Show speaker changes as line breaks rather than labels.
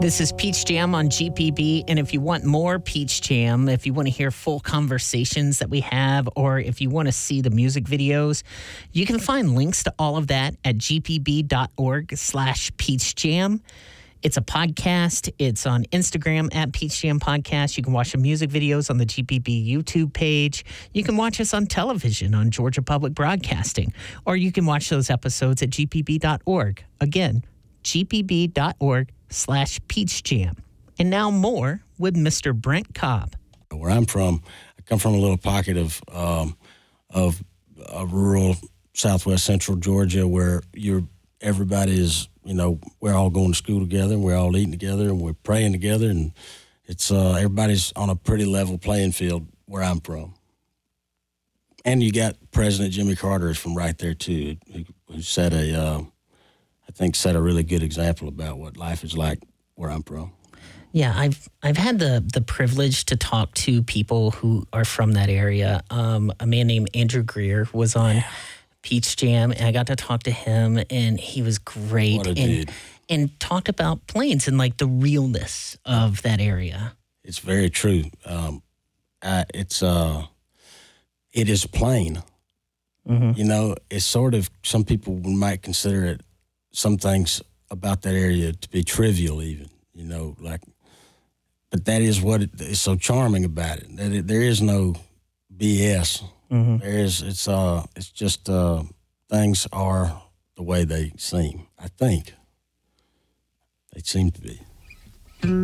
This is Peach Jam on GPB, and if you want more Peach Jam, if you want to hear full conversations that we have, or if you want to see the music videos, you can find links to all of that at gpb.org/peachjam. It's a podcast. It's on Instagram at Peach Jam Podcast. You can watch the music videos on the GPB YouTube page. You can watch us on television on Georgia Public Broadcasting, or you can watch those episodes at gpb.org. Again, gpb.org/peachjam. And now more with Mr. Brent Cobb.
Where I'm from, I come from a little pocket of rural southwest central Georgia where everybody is, we're all going to school together and we're all eating together and we're praying together, and it's everybody's on a pretty level playing field where I'm from. And you got President Jimmy Carter is from right there too, who set a really good example about what life is like where I'm from.
Yeah, I've had the privilege to talk to people who are from that area. A man named Andrew Greer was on Peach Jam, and I got to talk to him, and he was great.
What a dude.
And talked about Plains and like the realness of that area.
It's very true. It is plain. Mm-hmm. It's sort of, some people might consider it, some things about that area to be trivial even, but that is what is so charming about it. That there is no BS. Mm-hmm. It's just things are the way they seem. I think they seem to be.